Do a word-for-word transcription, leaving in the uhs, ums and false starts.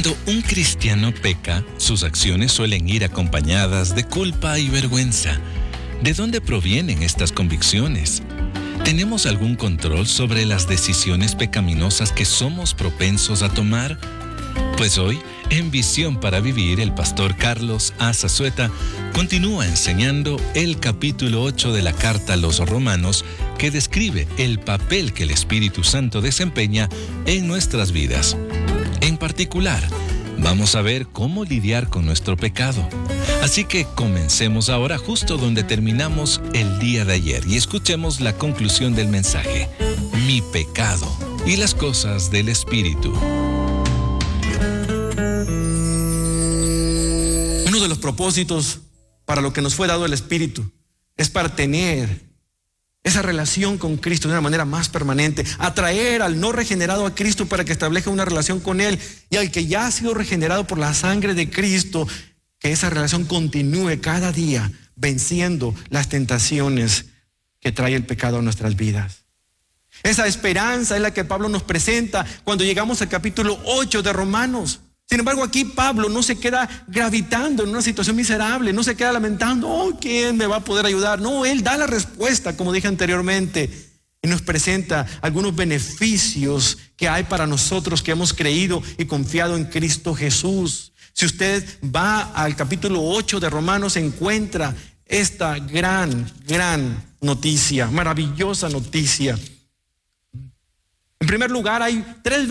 Cuando un cristiano peca, sus acciones suelen ir acompañadas de culpa y vergüenza. ¿De dónde provienen estas convicciones? ¿Tenemos algún control sobre las decisiones pecaminosas que somos propensos a tomar? Pues hoy, en Visión para Vivir, el pastor Carlos A. Zazueta continúa enseñando el capítulo ocho de la carta a los Romanos, que describe el papel que el Espíritu Santo desempeña en nuestras vidas. En particular, vamos a ver cómo lidiar con nuestro pecado. Así que comencemos ahora justo donde terminamos el día de ayer y escuchemos la conclusión del mensaje: mi pecado y las cosas del Espíritu. Uno de los propósitos para lo que nos fue dado el Espíritu es para tener esa relación con Cristo de una manera más permanente, atraer al no regenerado a Cristo para que establezca una relación con Él, y al que ya ha sido regenerado por la sangre de Cristo, que esa relación continúe cada día venciendo las tentaciones que trae el pecado a nuestras vidas. Esa esperanza es la que Pablo nos presenta cuando llegamos al capítulo ocho de Romanos. Sin embargo, aquí Pablo no se queda gravitando en una situación miserable, no se queda lamentando, oh, ¿quién me va a poder ayudar? No, él da la respuesta, como dije anteriormente, y nos presenta algunos beneficios que hay para nosotros que hemos creído y confiado en Cristo Jesús. Si usted va al capítulo ocho de Romanos, encuentra esta gran, gran noticia, maravillosa noticia. En primer lugar, hay tres